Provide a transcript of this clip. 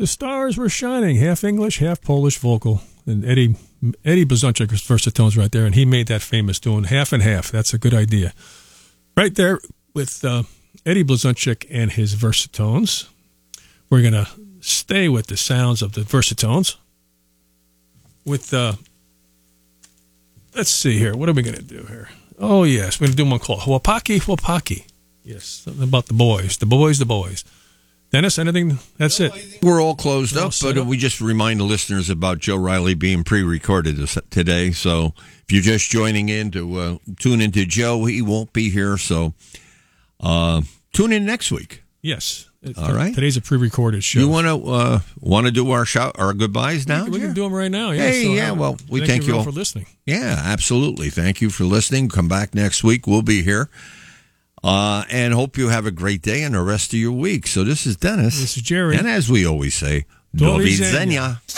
The stars were shining, half English, half Polish vocal. And Eddie Blazonczyk was Versatones right there, and he made that famous, doing half and half. That's a good idea. Right there with Eddie Blazonczyk and his Versatones. We're going to stay with the sounds of the Versatones. With, let's see here. What are we going to do here? Oh, yes. We're going to do one called Wapaki. Yes, something about the boys. The boys. Dennis, anything? That's it. We're all closed up, but up. we just remind the listeners about Joe Riley being pre-recorded today. So if you're just joining in to tune into Joe, he won't be here. So tune in next week. Yes. All right. Today's a pre-recorded show. You want to do our goodbyes now? We can do them right now. Yeah. Hey, so, yeah. Well, we thank you all for listening. Yeah, absolutely. Thank you for listening. Come back next week. We'll be here. And hope you have a great day and the rest of your week. So this is Dennis. This is Jerry. And as we always say, do widzenia.